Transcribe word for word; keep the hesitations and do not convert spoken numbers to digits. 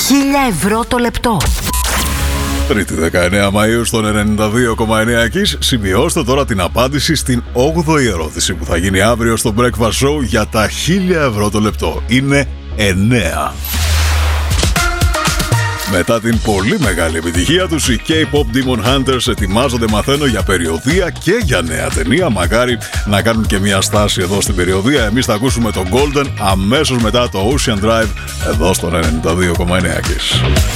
χίλια ευρώ το λεπτό. Τρίτη δεκαεννέα Μαΐου στον ενενήντα δύο κόμμα εννέα Kiss. Σημειώστε τώρα την απάντηση στην όγδοη ερώτηση που θα γίνει αύριο στο Breakfast Show για τα χίλια ευρώ το λεπτό. Είναι εννέα. Μετά την πολύ μεγάλη επιτυχία τους, οι K-pop Demon Hunters ετοιμάζονται, μαθαίνω, για περιοδεία και για νέα ταινία. Μακάρι να κάνουν και μια στάση εδώ στην περιοδεία. Εμείς θα ακούσουμε το Golden αμέσως μετά το Ocean Drive εδώ στον ενενήντα δύο κόμμα εννέα Kiss.